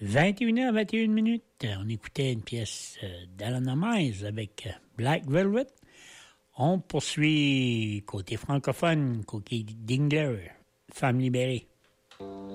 21h, 21 minutes. On écoutait une pièce d'Alana Miles avec Black Velvet. On poursuit côté francophone, côté Dingler, Femme libérée.